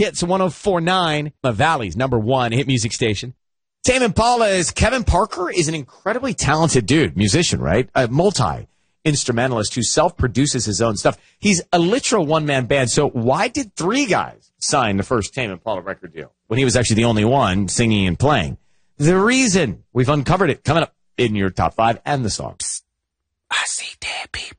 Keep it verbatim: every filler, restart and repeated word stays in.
Hits one oh four point nine, the Valley's number one hit music station. Tame Impala is Kevin Parker is an incredibly talented dude, musician, right? A multi-instrumentalist who self-produces his own stuff. He's a literal one-man band. So why did three guys sign the first Tame Impala record deal when he was actually the only one singing and playing? The reason, we've uncovered it coming up in your top five and the song. Psst, I see dead people.